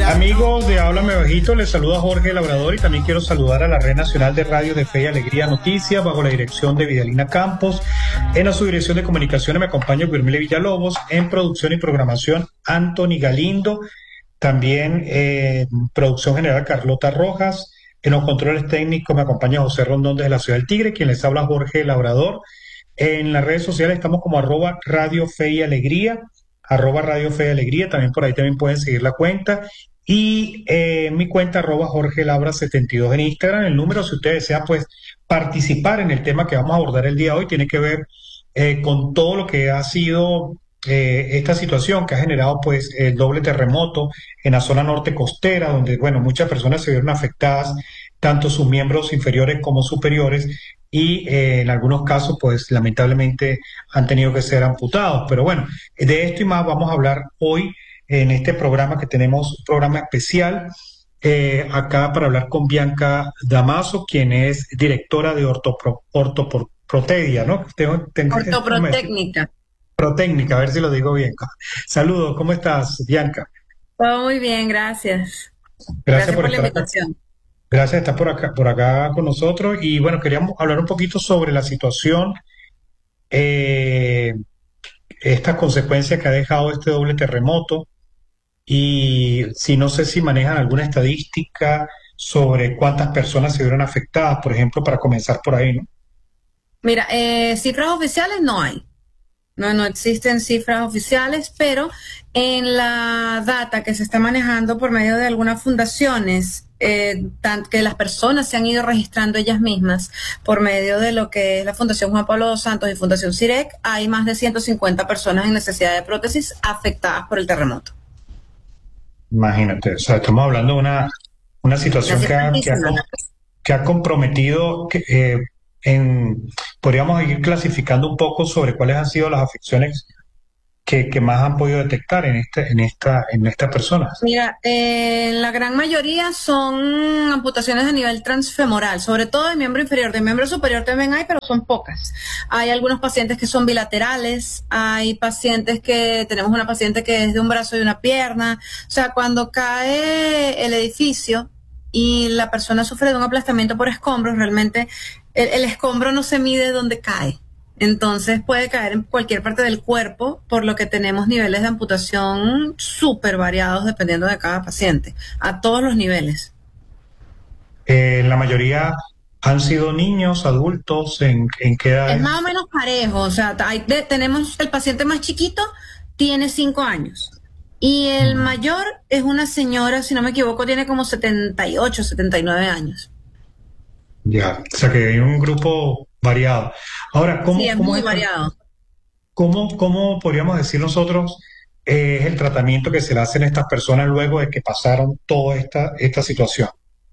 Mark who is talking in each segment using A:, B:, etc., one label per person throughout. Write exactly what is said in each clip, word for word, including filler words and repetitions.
A: Amigos de Háblame Bajito, les saluda Jorge Labrador y también quiero saludar a la Red Nacional de Radio de Fe y Alegría Noticias bajo la dirección de Vidalina Campos. En la subdirección de comunicaciones me acompaña Guillermile Villalobos, en producción y programación Anthony Galindo, también en producción general Carlota Rojas, en los controles técnicos me acompaña José Rondón desde la Ciudad del Tigre, quien les habla Jorge Labrador. En las redes sociales estamos como arroba Radio Fe y Alegría, arroba Radio Fe y Alegría, también por ahí también pueden seguir la cuenta. Y eh, mi cuenta arroba Jorge Labra setenta y dos en Instagram. El número, si usted desea pues participar en el tema que vamos a abordar el día de hoy, tiene que ver eh, con todo lo que ha sido eh, esta situación que ha generado pues el doble terremoto en la zona norte costera, donde bueno, muchas personas se vieron afectadas, tanto sus miembros inferiores como superiores, y eh, en algunos casos pues lamentablemente han tenido que ser amputados. Pero bueno, de esto y más vamos a hablar hoy en este programa, que tenemos un programa especial eh, acá para hablar con Bianca Damaso, quien es directora de Ortopro, Ortoprotedia, ¿no? Tengo, tengo,
B: Ortoprotécnica.
A: Protécnica, a ver si lo digo bien. Saludos, ¿cómo estás, Bianca?
B: Todo muy bien, gracias.
A: Gracias,
B: Gracias
A: por,
B: por la
A: estar
B: invitación.
A: acá. Gracias por estar por acá, por acá con nosotros. Y bueno, queríamos hablar un poquito sobre la situación, eh, estas consecuencias que ha dejado este doble terremoto. Y si no sé si manejan alguna estadística sobre cuántas personas se vieron afectadas, por ejemplo, para comenzar por ahí, ¿no?
B: Mira, eh, cifras oficiales no hay. No, no existen cifras oficiales, pero en la data que se está manejando por medio de algunas fundaciones, eh, tan, que las personas se han ido registrando ellas mismas por medio de lo que es la Fundación Juan Pablo dos Santos y Fundación CIREC, hay más de ciento cincuenta personas en necesidad de prótesis afectadas por el terremoto.
A: Imagínate, o sea, estamos hablando de una, una situación que ha, que, ha, que ha comprometido, que, eh, en, podríamos ir clasificando un poco sobre cuáles han sido las afecciones que, que más han podido detectar en este, en esta, en estas personas.
B: Mira, eh, la gran mayoría son amputaciones a nivel transfemoral, sobre todo de miembro inferior. De miembro superior también hay, pero son pocas. Hay algunos pacientes que son bilaterales, hay pacientes que, tenemos una paciente que es de un brazo y una pierna. O sea, cuando cae el edificio y la persona sufre de un aplastamiento por escombros, realmente el, el escombro no se mide donde cae. Entonces puede caer en cualquier parte del cuerpo, por lo que tenemos niveles de amputación súper variados dependiendo de cada paciente, a todos los niveles.
A: Eh, la mayoría han sido niños, adultos, ¿en, en qué edad?
B: Es más o menos parejo, o sea, hay de, tenemos el paciente más chiquito, tiene cinco años. Y el mm. mayor es una señora, si no me equivoco, tiene como setenta y ocho, setenta y nueve años.
A: Ya, o sea que hay un grupo variado. Ahora, ¿cómo,
B: sí, es
A: cómo
B: muy
A: es,
B: variado.
A: ¿cómo, cómo podríamos decir nosotros eh, es el tratamiento que se le hacen a estas personas luego de que pasaron toda esta, esta situación?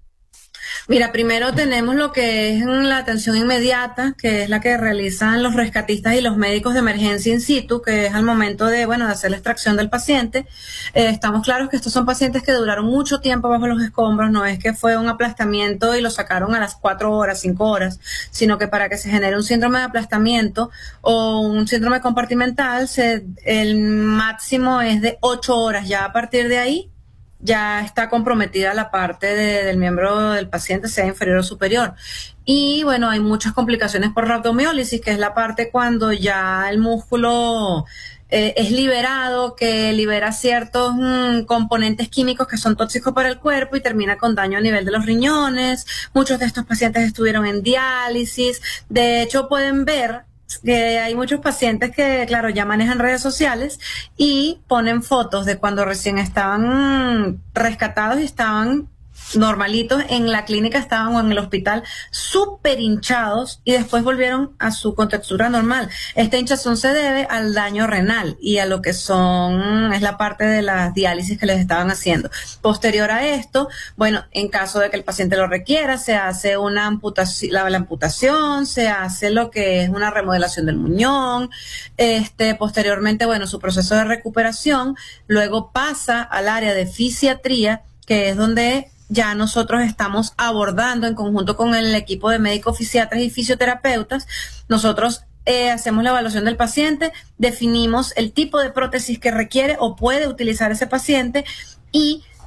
B: Mira, primero tenemos lo que es la atención inmediata, que es la que realizan los rescatistas y los médicos de emergencia in situ, que es al momento de, bueno, de hacer la extracción del paciente. Eh, estamos claros que estos son pacientes que duraron mucho tiempo bajo los escombros, no es que fue un aplastamiento y lo sacaron a las cuatro horas, cinco horas, sino que para que se genere un síndrome de aplastamiento o un síndrome compartimental, se, el máximo es de ocho horas. Ya a partir de ahí, ya está comprometida la parte de, del miembro del paciente, sea inferior o superior. Y bueno, hay muchas complicaciones por rhabdomiólisis, que es la parte cuando ya el músculo eh, es liberado, que libera ciertos mm, componentes químicos que son tóxicos para el cuerpo y termina con daño a nivel de los riñones. Muchos de estos pacientes estuvieron en diálisis. De hecho, pueden ver que hay muchos pacientes que, claro, ya manejan redes sociales y ponen fotos de cuando recién estaban rescatados y estaban normalitos en la clínica, estaban o en el hospital súper hinchados y después volvieron a su contextura normal. Esta hinchazón se debe al daño renal y a lo que son, es la parte de las diálisis que les estaban haciendo. Posterior a esto, bueno, en caso de que el paciente lo requiera, se hace una amputación, la, la amputación, se hace lo que es una remodelación del muñón, este, posteriormente, bueno, su proceso de recuperación, luego pasa al área de fisiatría, que es donde ya nosotros estamos abordando en conjunto con el equipo de médicos fisiatras y fisioterapeutas. Nosotros eh, hacemos la evaluación del paciente, definimos el tipo de prótesis que requiere o puede utilizar ese paciente y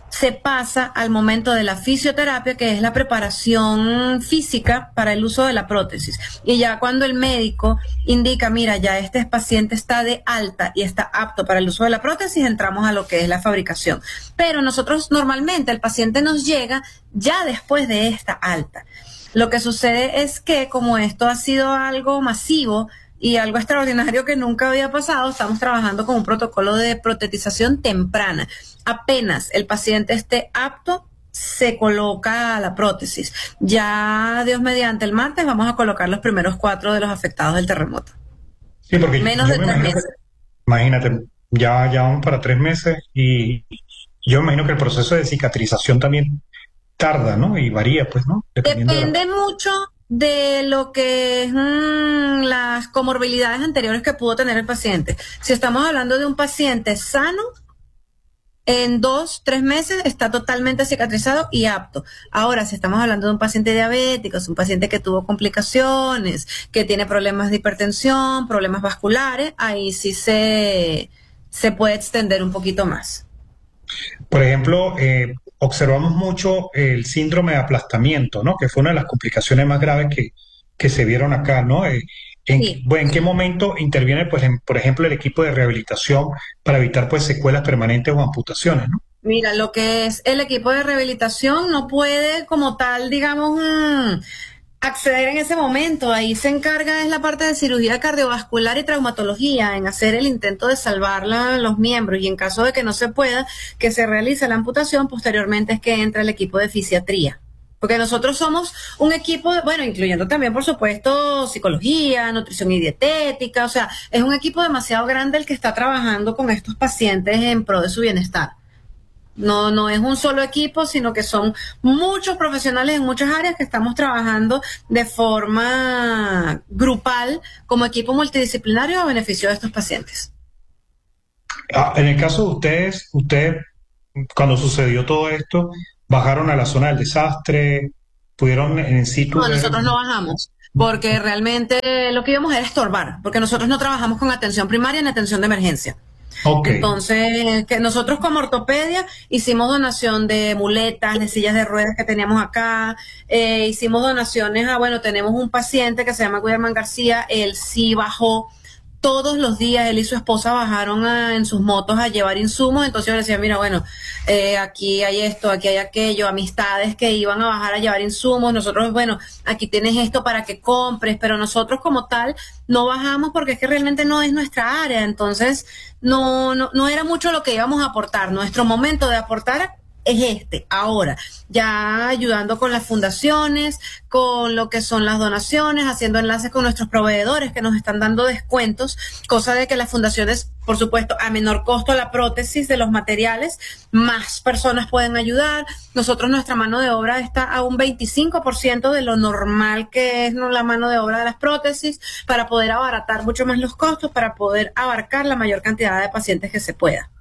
B: se pasa al momento de la fisioterapia, que es la preparación física para el uso de la prótesis. Y ya cuando el médico indica, mira, ya este paciente está de alta y está apto para el uso de la prótesis, entramos a lo que es la fabricación. Pero nosotros normalmente, el paciente nos llega ya después de esta alta. Lo que sucede es que como esto ha sido algo masivo y algo extraordinario que nunca había pasado, estamos trabajando con un protocolo de protetización temprana. Apenas el paciente esté apto, se coloca la prótesis. Ya, Dios mediante, el martes vamos a colocar los primeros cuatro de los afectados del terremoto.
A: Sí, porque
B: menos de tres meses.
A: Que, imagínate, ya, ya vamos para tres meses y yo me imagino que el proceso de cicatrización también tarda, ¿no? Y varía, pues, ¿no?
B: Dependiendo Depende de la... mucho de lo que es mmm, las comorbilidades anteriores que pudo tener el paciente. Si estamos hablando de un paciente sano, en dos, tres meses está totalmente cicatrizado y apto. Ahora, si estamos hablando de un paciente diabético, es un paciente que tuvo complicaciones, que tiene problemas de hipertensión, problemas vasculares, ahí sí se, se puede extender un poquito más.
A: Por ejemplo, eh, observamos mucho el síndrome de aplastamiento, ¿no? Que fue una de las complicaciones más graves que, que se vieron acá, ¿no? Eh, en, sí. Bueno, ¿en qué momento interviene, pues, en, por ejemplo, el equipo de rehabilitación para evitar, pues, secuelas permanentes o amputaciones, ¿no?
B: Mira, lo que es el equipo de rehabilitación no puede, como tal, digamos, mmm, acceder en ese momento. Ahí se encarga es la parte de cirugía cardiovascular y traumatología, en hacer el intento de salvar la, los miembros, y en caso de que no se pueda, que se realice la amputación, posteriormente es que entra el equipo de fisiatría. Porque nosotros somos un equipo, de, bueno, incluyendo también, por supuesto, psicología, nutrición y dietética, o sea, es un equipo demasiado grande el que está trabajando con estos pacientes en pro de su bienestar. No, no es un solo equipo, sino que son muchos profesionales en muchas áreas que estamos trabajando de forma grupal como equipo multidisciplinario a beneficio de estos pacientes.
A: Ah, en el caso de ustedes, ustedes, cuando sucedió todo esto, bajaron a la zona del desastre, pudieron en situ...
B: No, nosotros no bajamos, porque realmente lo que íbamos era estorbar, porque nosotros no trabajamos con atención primaria ni atención de emergencia. Okay. Entonces, que nosotros como ortopedia hicimos donación de muletas, de sillas de ruedas que teníamos acá, eh, hicimos donaciones a, bueno, tenemos un paciente que se llama Guillermo García, él sí bajó todos los días, él y su esposa bajaron a, en sus motos a llevar insumos, entonces yo le decía, mira, bueno, eh, aquí hay esto, aquí hay aquello, amistades que iban a bajar a llevar insumos, nosotros, bueno, aquí tienes esto para que compres, pero nosotros como tal no bajamos porque es que realmente no es nuestra área, entonces no, no, no era mucho lo que íbamos a aportar, nuestro momento de aportar es este, ahora, ya ayudando con las fundaciones, con lo que son las donaciones, haciendo enlaces con nuestros proveedores que nos están dando descuentos, cosa de que las fundaciones, por supuesto, a menor costo la prótesis de los materiales, más personas pueden ayudar. Nosotros, nuestra mano de obra está a un veinticinco por ciento de lo normal que es la mano de obra de las prótesis, para poder abaratar mucho más los costos, para poder abarcar la mayor cantidad de pacientes que se pueda.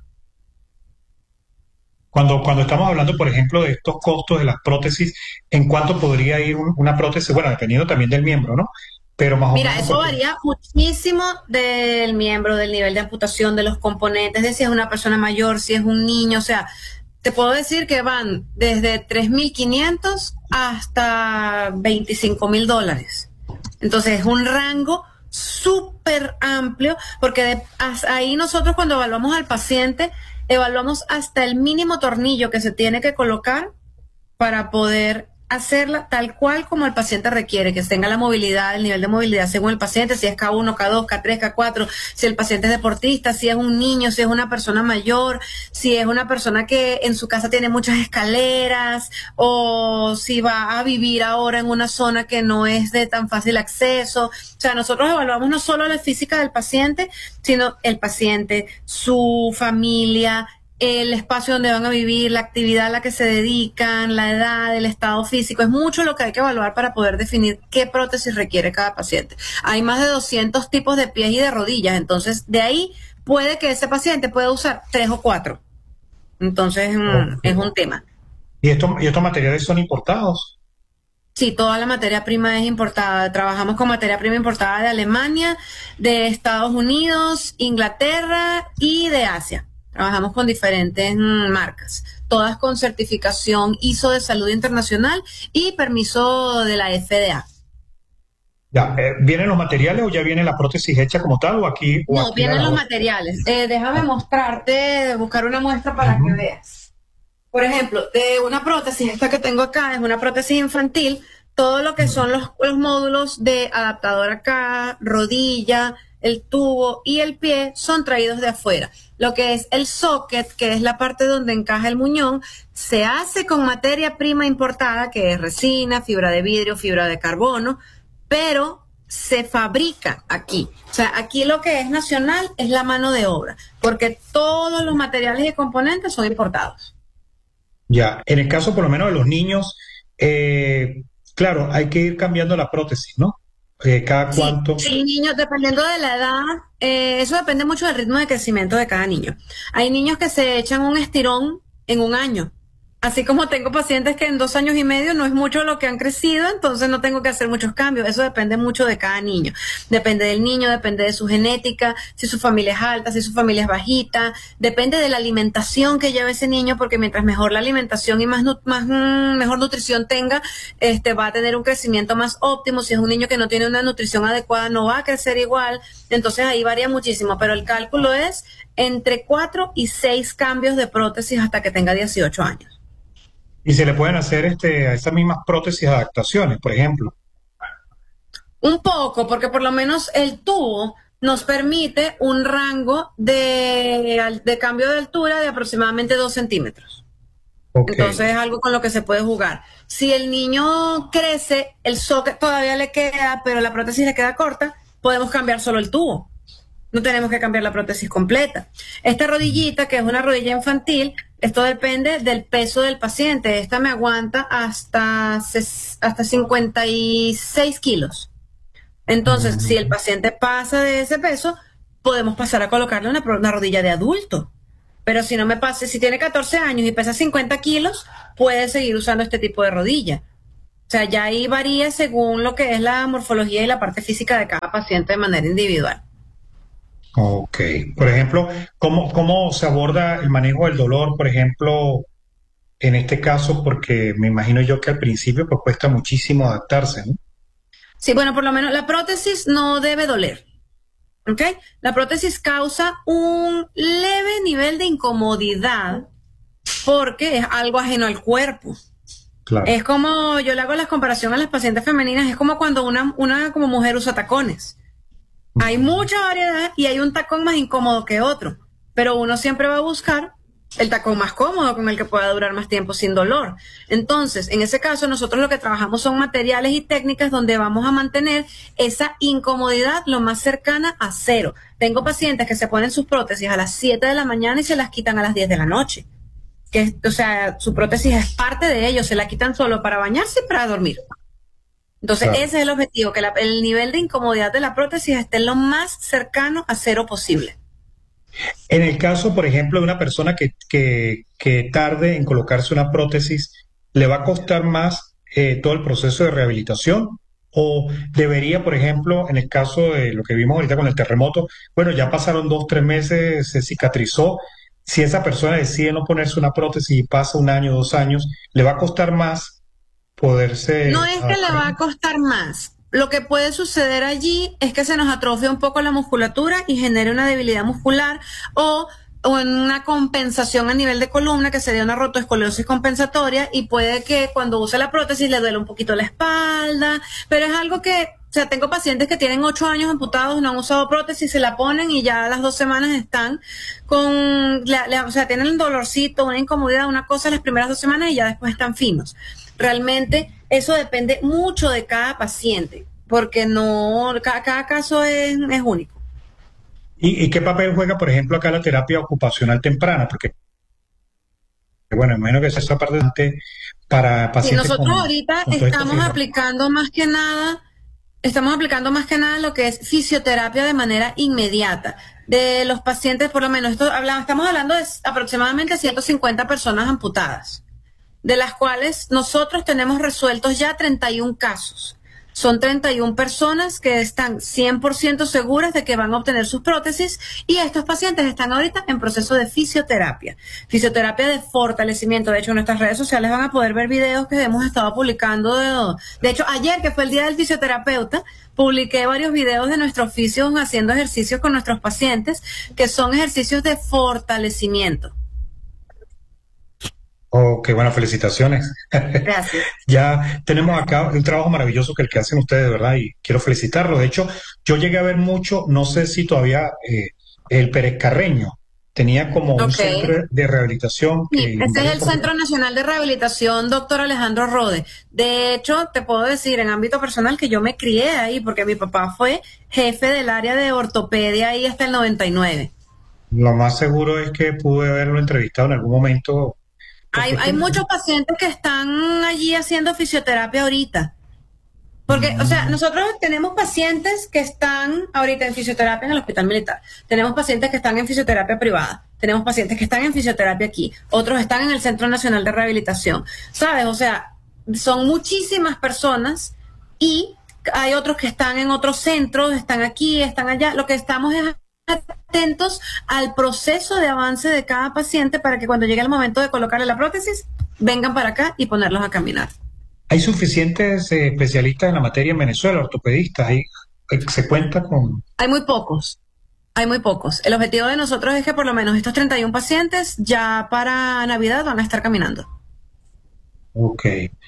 A: Cuando, cuando estamos hablando, por ejemplo, de estos costos de las prótesis, ¿en cuánto podría ir un, una prótesis? Bueno, dependiendo también del miembro, ¿no? Pero más
B: Mira,
A: o menos.
B: Mira, eso varía muchísimo del miembro, del nivel de amputación, de los componentes, de si es una persona mayor, si es un niño, o sea, te puedo decir que van desde tres mil quinientos hasta veinticinco mil dólares. Entonces, es un rango súper amplio, porque de, ahí nosotros cuando evaluamos al paciente, evaluamos hasta el mínimo tornillo que se tiene que colocar para poder hacerla tal cual como el paciente requiere, que tenga la movilidad, el nivel de movilidad según el paciente, si es K uno, K dos, K tres, K cuatro, si el paciente es deportista, si es un niño, si es una persona mayor, si es una persona que en su casa tiene muchas escaleras, o si va a vivir ahora en una zona que no es de tan fácil acceso. O sea, nosotros evaluamos no solo la física del paciente, sino el paciente, su familia, el espacio donde van a vivir, la actividad a la que se dedican, la edad, el estado físico. Es mucho lo que hay que evaluar para poder definir qué prótesis requiere cada paciente. Hay más de doscientos tipos de pies y de rodillas, entonces de ahí puede que ese paciente pueda usar tres o cuatro. Entonces mm, es un tema.
A: ¿Y, esto, ¿Y estos materiales son importados?
B: Sí, toda la materia prima es importada. Trabajamos con materia prima importada de Alemania, de Estados Unidos, Inglaterra y de Asia. Trabajamos con diferentes mm, marcas, todas con certificación I S O de salud internacional y permiso de la F D A.
A: Ya, eh, ¿vienen los materiales o ya viene la prótesis hecha como tal o aquí o
B: No,
A: aquí la
B: vienen los
A: labor?
B: materiales. Eh, déjame mostrarte, buscar una muestra para que
A: Ujú.
B: veas. Por ejemplo, de una prótesis, esta que tengo acá es una prótesis infantil, todo lo que son los, los módulos de adaptador acá, rodilla, el tubo y el pie son traídos de afuera. Lo que es el socket, que es la parte donde encaja el muñón, se hace con materia prima importada, que es resina, fibra de vidrio, fibra de carbono, pero se fabrica aquí. O sea, aquí lo que es nacional es la mano de obra, porque todos los materiales y componentes son importados.
A: Ya, en el caso por lo menos de los niños, eh, claro, hay que ir cambiando la prótesis, ¿no? Eh, cada
B: Sí,
A: cuánto.
B: sí, niños, dependiendo de la edad, eh, eso depende mucho del ritmo de crecimiento de cada niño. Hay niños que se echan un estirón en un año. Así como tengo pacientes que en dos años y medio no es mucho lo que han crecido, entonces no tengo que hacer muchos cambios. Eso depende mucho de cada niño. Depende del niño, depende de su genética, si su familia es alta, si su familia es bajita, depende de la alimentación que lleve ese niño, porque mientras mejor la alimentación y más, nu- más mm, mejor nutrición tenga, este va a tener un crecimiento más óptimo. Si es un niño que no tiene una nutrición adecuada, no va a crecer igual. Entonces ahí varía muchísimo, pero el cálculo es entre cuatro y seis cambios de prótesis hasta que tenga dieciocho años.
A: Y se le pueden hacer este, a esas mismas prótesis adaptaciones, por ejemplo.
B: Un poco, porque por lo menos el tubo nos permite un rango de, de cambio de altura de aproximadamente dos centímetros.
A: Ok.
B: Entonces es algo con lo que se puede jugar. Si el niño crece, el socket todavía le queda, pero la prótesis le queda corta, podemos cambiar solo el tubo. No tenemos que cambiar la prótesis completa. Esta rodillita, que es una rodilla infantil, esto depende del peso del paciente. Esta me aguanta hasta, ses- hasta cincuenta y seis kilos. Entonces, si el
A: Mm,
B: paciente pasa de ese peso, podemos pasar a colocarle una, pro- una rodilla de adulto. Pero si no me pase, si tiene catorce años y pesa cincuenta kilos, puede seguir usando este tipo de rodilla. O sea, ya ahí varía según lo que es la morfología y la parte física de cada paciente de manera individual.
A: ok. Por ejemplo, ¿cómo, cómo se aborda el manejo del dolor, por ejemplo, en este caso? Porque me imagino yo que al principio pues cuesta muchísimo adaptarse, ¿no?
B: Sí, bueno, por lo menos la prótesis no debe doler. ¿Ok? La prótesis causa un leve nivel de incomodidad porque es algo ajeno al cuerpo.
A: Claro.
B: Es como, yo le hago las comparaciones a las pacientes femeninas, es como cuando una, una como mujer usa tacones. Hay mucha variedad y hay un tacón más incómodo que otro, pero uno siempre va a buscar el tacón más cómodo con el que pueda durar más tiempo sin dolor. Entonces, en ese caso, nosotros lo que trabajamos son materiales y técnicas donde vamos a mantener esa incomodidad lo más cercana a cero. Tengo pacientes que se ponen sus prótesis a las siete de la mañana y se las quitan a las diez de la noche. Que, o sea, su prótesis es parte de ellos, se la quitan solo para bañarse y para dormir. Entonces,
A: Claro.
B: ese es el objetivo, que la- el nivel de incomodidad de la prótesis esté lo más cercano a cero posible.
A: En el caso, por ejemplo, de una persona que, que, que tarde en colocarse una prótesis, ¿le va a costar más eh, todo el proceso de rehabilitación? ¿O debería, por ejemplo, en el caso de lo que vimos ahorita con el terremoto, bueno, ya pasaron dos, tres meses, se cicatrizó? Si esa persona decide no ponerse una prótesis y pasa un año, dos años, ¿le va a costar más
B: No
A: poderse
B: es que le
A: adaptar?
B: va a costar más. Lo que puede suceder allí es que se nos atrofia un poco la musculatura y genere una debilidad muscular o, o en una compensación a nivel de columna que sería una rotoescoliosis compensatoria y puede que cuando use la prótesis le duele un poquito la espalda, pero es algo que, o sea, tengo pacientes que tienen ocho años amputados, no han usado prótesis, se la ponen y ya a las dos semanas están con, la, la, o sea, tienen un dolorcito, una incomodidad, una cosa las primeras dos semanas y ya después están finos. Realmente eso depende mucho de cada paciente, porque no, cada, cada caso es, es único.
A: ¿Y, y qué papel juega, por ejemplo, acá la terapia ocupacional temprana? Porque, bueno, menos que es esa parte de- para
B: Si
A: pacientes
B: nosotros
A: con,
B: ahorita
A: con toda esta
B: estamos
A: síndrome.
B: aplicando más que nada, estamos aplicando más que nada lo que es fisioterapia de manera inmediata. De los pacientes, por lo menos, esto hablamos, estamos hablando de aproximadamente ciento cincuenta personas amputadas, de las cuales nosotros tenemos resueltos ya treinta y uno casos. Son treinta y una personas que están cien por ciento seguras de que van a obtener sus prótesis y estos pacientes están ahorita en proceso de fisioterapia. Fisioterapia de fortalecimiento. De hecho, en nuestras redes sociales van a poder ver videos que hemos estado publicando. De, de hecho, ayer, que fue el Día del Fisioterapeuta, publiqué varios videos de nuestro oficio haciendo ejercicios con nuestros pacientes, que son ejercicios de fortalecimiento.
A: Oh, qué buenas felicitaciones.
B: Gracias.
A: Ya tenemos acá un trabajo maravilloso que el que hacen ustedes, ¿verdad? Y quiero felicitarlo. De hecho, yo llegué a ver mucho, no sé si todavía eh, el Pérez Carreño tenía como un
B: Ok.
A: centro de rehabilitación.
B: Sí,
A: Que
B: ese es el Centro Nacional de Rehabilitación, doctor Alejandro Rode. De hecho, te puedo decir en ámbito personal que yo me crié ahí porque mi papá fue jefe del área de ortopedia ahí hasta el noventa y nueve.
A: Lo más seguro es que pude haberlo entrevistado en algún momento.
B: Hay,
A: porque
B: hay
A: tú-
B: muchos pacientes que están allí haciendo fisioterapia ahorita. Porque, o sea, nosotros tenemos pacientes que están ahorita en fisioterapia en el Hospital Militar. Tenemos pacientes que están en fisioterapia privada. Tenemos pacientes que están en fisioterapia aquí. Otros están en el Centro Nacional de Rehabilitación. ¿Sabes? O sea, son muchísimas personas y hay otros que están en otros centros, están aquí, están allá. Lo que estamos es atentos al proceso de avance de cada paciente para que cuando llegue el momento de colocarle la prótesis, vengan para acá y ponerlos a caminar.
A: Hay suficientes eh, especialistas en la materia en Venezuela, ortopedistas. Ahí eh, se cuenta con.
B: Hay muy pocos. Hay muy pocos. El objetivo de nosotros es que por lo menos estos treinta y una pacientes ya para Navidad van a estar caminando.
A: Ok.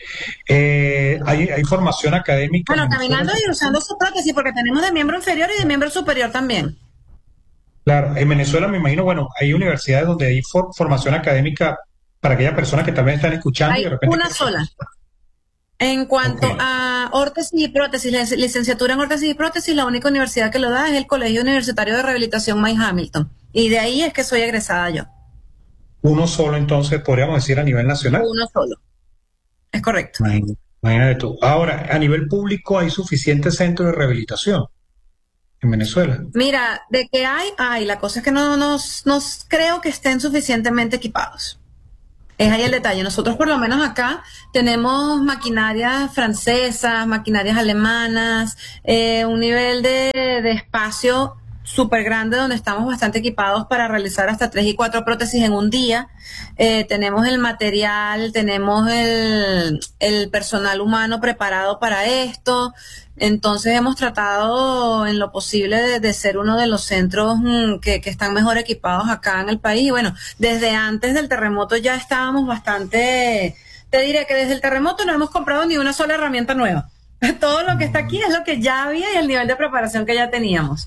A: Eh, hay, hay formación académica
B: Bueno,
A: en Venezuela.
B: caminando y usando su prótesis porque tenemos de miembro inferior y de miembro superior también.
A: Claro, en Venezuela me imagino, bueno, hay universidades donde hay for- formación académica para aquellas personas que también están escuchando y
B: Hay
A: de repente.
B: una sola. En cuanto
A: Ok.
B: a órtesis y prótesis, lic- licenciatura en órtesis y prótesis, la única universidad que lo da es el Colegio Universitario de Rehabilitación May Hamilton. Y de ahí es que soy egresada yo.
A: Uno solo, entonces, podríamos decir a nivel nacional.
B: Uno solo. Es correcto.
A: Imagínate, imagínate tú. Ahora, a nivel público hay suficientes centros de rehabilitación en Venezuela.
B: Mira, de que hay, hay. La cosa es que no nos, nos creo que estén suficientemente equipados. Es ahí el detalle. Nosotros por lo menos acá tenemos maquinarias francesas, maquinarias alemanas, eh, un nivel de, de espacio súper grande donde estamos bastante equipados para realizar hasta tres y cuatro prótesis en un día. Eh, tenemos el material, tenemos el, el personal humano preparado para esto. Entonces hemos tratado en lo posible de, de ser uno de los centros mm, que, que están mejor equipados acá en el país. Y bueno, desde antes del terremoto ya estábamos bastante, te diré que desde el terremoto no hemos comprado ni una sola herramienta nueva. Todo lo que está aquí es lo que ya había y el nivel de preparación que ya teníamos.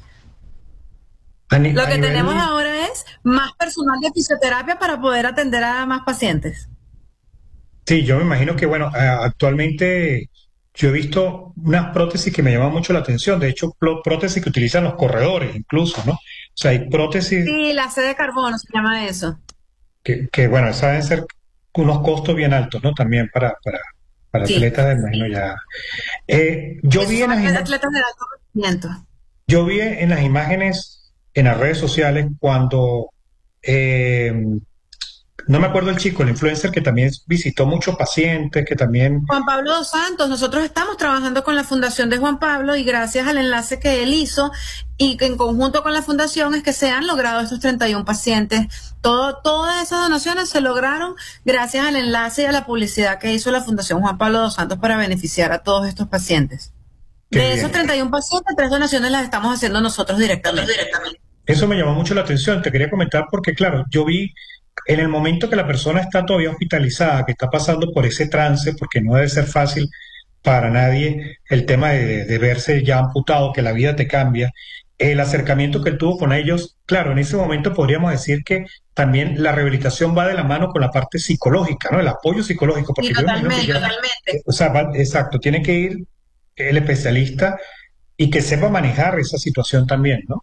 A: A ni-
B: Lo
A: a
B: que
A: nivel-
B: tenemos ahora es más personal de fisioterapia para poder atender a más pacientes.
A: Sí, yo me imagino que, bueno, a- actualmente yo he visto unas prótesis que me llaman mucho la atención. De hecho, plo- prótesis que utilizan los corredores incluso, ¿no? O sea, hay prótesis
B: Sí, la C de carbono se llama eso.
A: que, que, bueno, esas deben ser unos costos bien altos, ¿no? También para, para, para
B: Sí.
A: atletas, me imagino ya. Eh, yo
B: Esos
A: vi en
B: son
A: las ima-
B: atletas de alto rendimiento.
A: yo vi en las imágenes en las redes sociales cuando eh, no me acuerdo el chico, el influencer que también visitó muchos pacientes, que también.
B: Juan Pablo dos Santos, nosotros estamos trabajando con la Fundación de Juan Pablo y gracias al enlace que él hizo y que en conjunto con la Fundación es que se han logrado estos treinta y una pacientes. Todo, todas esas donaciones se lograron gracias al enlace y a la publicidad que hizo la Fundación Juan Pablo dos Santos para beneficiar a todos estos pacientes.
A: Qué
B: De
A: bien.
B: esos treinta y una pacientes, tres donaciones las estamos haciendo nosotros directamente.
A: Eso me llamó mucho la atención, te quería comentar porque, claro, yo vi en el momento que la persona está todavía hospitalizada, que está pasando por ese trance, porque no debe ser fácil para nadie el tema de, de verse ya amputado, que la vida te cambia, el acercamiento que él tuvo con ellos, claro, en ese momento podríamos decir que también la rehabilitación va de la mano con la parte psicológica, ¿no? El apoyo psicológico, porque
B: Sí,
A: yo imagino que
B: totalmente,
A: ya-
B: totalmente.
A: o sea, va- exacto, tiene que ir el especialista y que sepa manejar esa situación también, ¿no?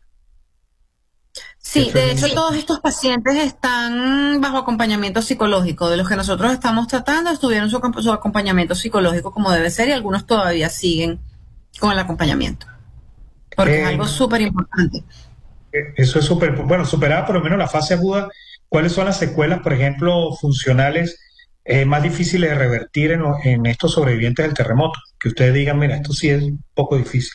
B: Sí,
A: Eso
B: de
A: es-
B: hecho todos estos pacientes están bajo acompañamiento psicológico. De los que nosotros estamos tratando, estuvieron su, acom- su acompañamiento psicológico como debe ser y algunos todavía siguen con el acompañamiento. Porque
A: Eh,
B: es algo súper importante.
A: Eh, Eso es súper, bueno, superada por lo menos la fase aguda. ¿Cuáles son las secuelas, por ejemplo, funcionales eh, más difíciles de revertir en, lo- en estos sobrevivientes del terremoto? Que ustedes digan, mira, esto sí es un poco difícil.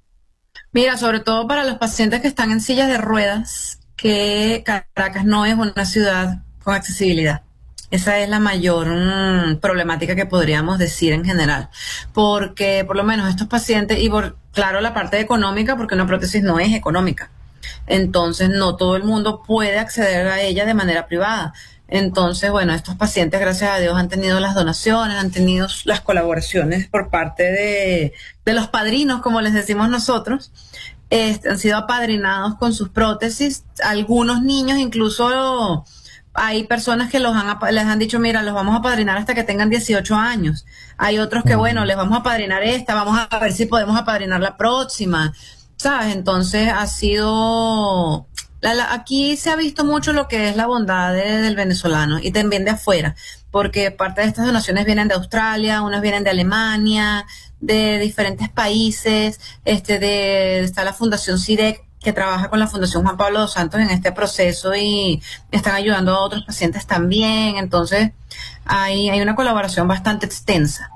B: Mira, sobre todo para los pacientes que están en sillas de ruedas, que Caracas no es una ciudad con accesibilidad. Esa es la mayor mm, problemática que podríamos decir en general, porque por lo menos estos pacientes, y por, claro, la parte económica, porque una prótesis no es económica. Entonces, no todo el mundo puede acceder a ella de manera privada. Entonces, bueno, estos pacientes, gracias a Dios, han tenido las donaciones, han tenido las colaboraciones por parte de, de los padrinos, como les decimos nosotros. Este, han sido apadrinados con sus prótesis. Algunos niños, incluso hay personas que los han, apa- les han dicho, mira, los vamos a apadrinar hasta que tengan dieciocho años. Hay otros que, bueno, les vamos a apadrinar esta, vamos a ver si podemos apadrinar la próxima. ¿Sabes? Entonces ha sido, la- la- aquí se ha visto mucho lo que es la bondad de- del venezolano y también de afuera, porque parte de estas donaciones vienen de Australia, unas vienen de Alemania, de diferentes países, este, de, está la Fundación CIDEC que trabaja con la Fundación Juan Pablo dos Santos en este proceso y están ayudando a otros pacientes también, entonces hay, hay una colaboración bastante extensa.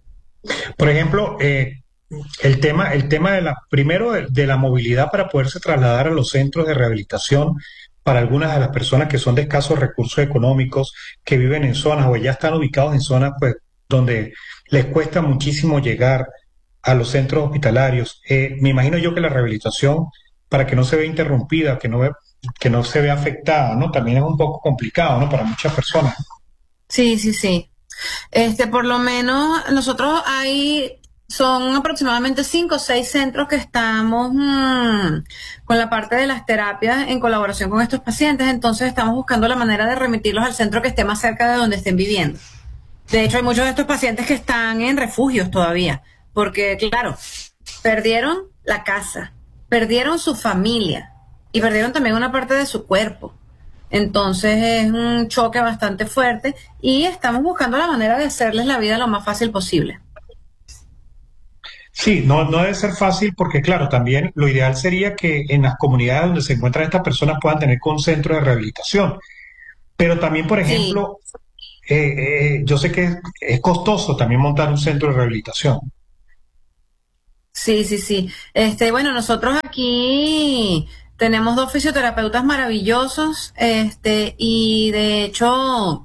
A: Por ejemplo, eh, el tema, el tema de la, primero de, de la movilidad para poderse trasladar a los centros de rehabilitación para algunas de las personas que son de escasos recursos económicos, que viven en zonas o ya están ubicados en zonas pues donde les cuesta muchísimo llegar a los centros hospitalarios. Eh, me imagino yo que la rehabilitación, para que no se vea interrumpida, que no ve- que no se vea afectada, ¿no? También es un poco complicado, ¿no? Para muchas personas.
B: Sí, sí, sí. Este, por lo menos nosotros hay, son aproximadamente cinco o seis centros que estamos mm, con la parte de las terapias en colaboración con estos pacientes, entonces estamos buscando la manera de remitirlos al centro que esté más cerca de donde estén viviendo. De hecho, hay muchos de estos pacientes que están en refugios todavía, porque claro, perdieron la casa, perdieron su familia y perdieron también una parte de su cuerpo. Entonces es un choque bastante fuerte y estamos buscando la manera de hacerles la vida lo más fácil posible.
A: Sí, no, no debe ser fácil porque, claro, también lo ideal sería que en las comunidades donde se encuentran estas personas puedan tener con centros de rehabilitación. Pero también, por
B: Sí,
A: ejemplo, eh, eh, yo sé que es, es costoso también montar un centro de rehabilitación.
B: sí, sí, sí. Este, bueno, nosotros aquí tenemos dos fisioterapeutas maravillosos, este, y de hecho,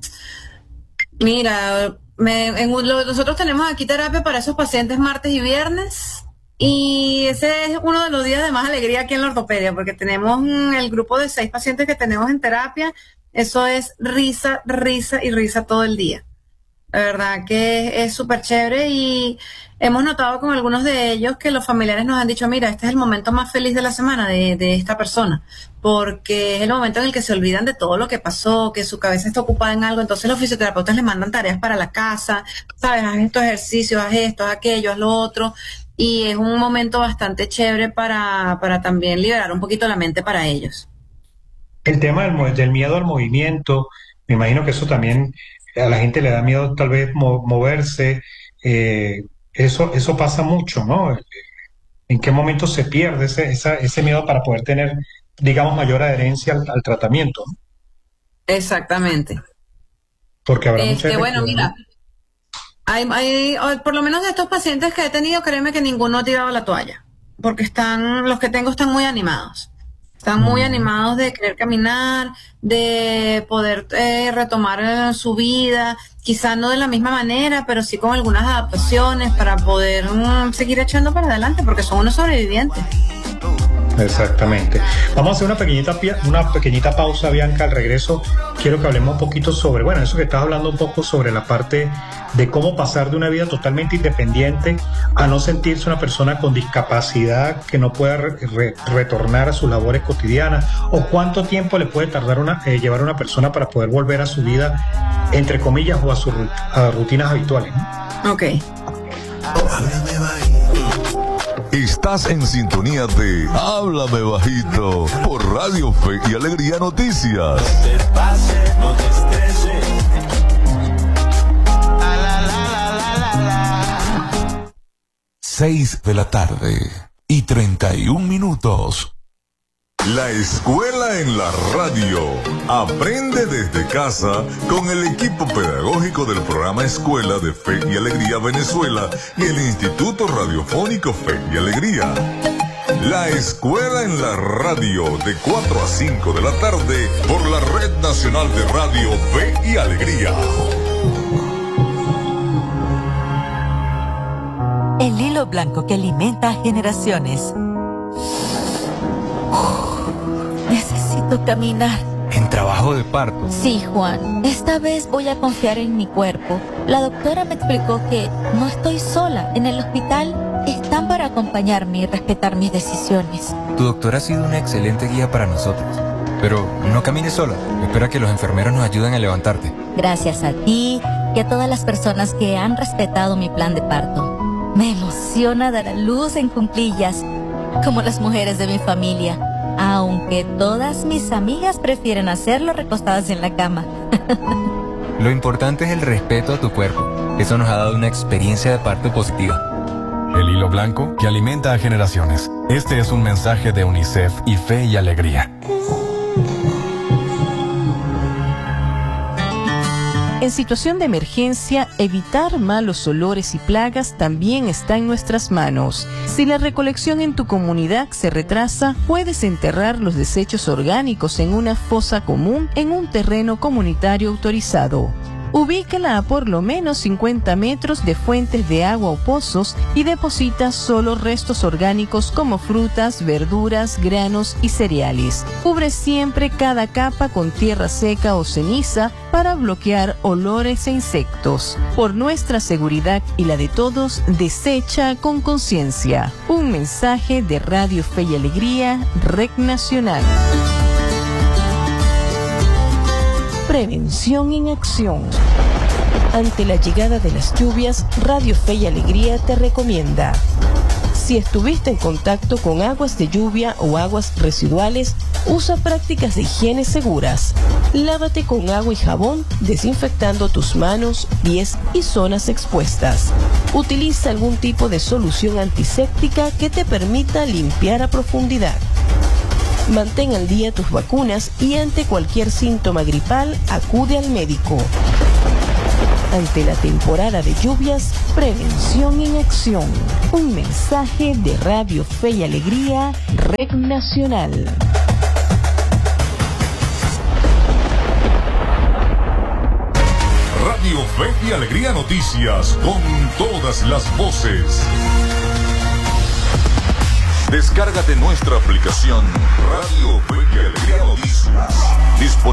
B: mira, me, en un- lo- nosotros tenemos aquí terapia para esos pacientes martes y viernes. Y ese es uno de los días de más alegría aquí en la ortopedia, porque tenemos mm, el grupo de seis pacientes que tenemos en terapia. Eso es risa, risa y risa todo el día. La verdad que es súper chévere y hemos notado con algunos de ellos que los familiares nos han dicho, mira, este es el momento más feliz de la semana de, de esta persona, porque es el momento en el que se olvidan de todo lo que pasó, que su cabeza está ocupada en algo, entonces los fisioterapeutas les mandan tareas para la casa, sabes, haz estos ejercicios, haz esto, haz aquello, haz lo otro, y es un momento bastante chévere para, para también liberar un poquito la mente para ellos.
A: El tema del, mo- del miedo al movimiento, me imagino que eso también a la gente le da miedo tal vez mo- moverse. eh, eso, eso pasa mucho, ¿no? ¿En qué momento se pierde ese, esa- ese miedo para poder tener, digamos, mayor adherencia al, al tratamiento, ¿no?
B: Exactamente.
A: Porque habrá mucha
B: Este,
A: gente
B: bueno,
A: que...
B: mira, hay, hay, o por lo menos de estos pacientes que he tenido, créeme que ninguno ha tirado la toalla, porque están, los que tengo están muy animados. Están muy
A: Mm.
B: animados de querer caminar, de poder eh, retomar eh, su vida, quizás no de la misma manera, pero sí con algunas adaptaciones para poder mm, seguir echando para adelante, porque son unos sobrevivientes.
A: Exactamente. Vamos a hacer una pequeñita, pia- una pequeñita pausa, Bianca. Al regreso, quiero que hablemos un poquito sobre, bueno, eso que estás hablando un poco sobre la parte de cómo pasar de una vida totalmente independiente a no sentirse una persona con discapacidad que no pueda re- re- retornar a sus labores cotidianas, o cuánto tiempo le puede tardar una, eh, llevar a una persona para poder volver a su vida, entre comillas, o a sus ru- a rutinas habituales, ¿no?
B: Ok.
C: Estás en sintonía de Háblame Bajito por Radio Fe y Alegría Noticias. Seis de la tarde y treinta y un minutos. La escuela en la radio. Aprende desde casa con el equipo pedagógico del programa Escuela de Fe y Alegría Venezuela y el Instituto Radiofónico Fe y Alegría. La escuela en la radio de cuatro a cinco de la tarde por la Red Nacional de Radio Fe y Alegría.
D: El hilo blanco que alimenta a generaciones. Necesito caminar.
E: ¿En trabajo de parto?
F: Sí, Juan. Esta vez voy a confiar en mi cuerpo. La doctora me explicó que no estoy sola. En el hospital están para acompañarme y respetar mis decisiones.
E: Tu doctora ha sido una excelente guía para nosotros. Pero no camines sola. Espera que los enfermeros nos ayuden a levantarte.
F: Gracias a ti y a todas las personas que han respetado mi plan de parto. Me emociona dar a luz en cuclillas, como las mujeres de mi familia. Aunque todas mis amigas prefieren hacerlo recostadas en la cama.
E: Lo importante es el respeto a tu cuerpo. Eso nos ha dado una experiencia de parto positiva.
G: El hilo blanco que alimenta a generaciones. Este es un mensaje de UNICEF y Fe y Alegría.
H: En situación de emergencia, evitar malos olores y plagas también está en nuestras manos. Si la recolección en tu comunidad se retrasa, puedes enterrar los desechos orgánicos en una fosa común en un terreno comunitario autorizado. Ubícala a por lo menos cincuenta metros de fuentes de agua o pozos y deposita solo restos orgánicos como frutas, verduras, granos y cereales. Cubre siempre cada capa con tierra seca o ceniza para bloquear olores e insectos. Por nuestra seguridad y la de todos, desecha con conciencia. Un mensaje de Radio Fe y Alegría, Red Nacional. Prevención en acción. Ante la llegada de las lluvias, Radio Fe y Alegría te recomienda: si estuviste en contacto con aguas de lluvia o aguas residuales, usa prácticas de higiene seguras. Lávate con agua y jabón, desinfectando tus manos, pies y zonas expuestas. Utiliza algún tipo de solución antiséptica que te permita limpiar a profundidad. Mantén al día tus vacunas y ante cualquier síntoma gripal, acude al médico. Ante la temporada de lluvias, prevención en acción. Un mensaje de Radio Fe y Alegría, Red Nacional.
C: Radio Fe y Alegría Noticias, con todas las voces. Descárgate nuestra aplicación Radio Fe y Alegría Noticias. Disponible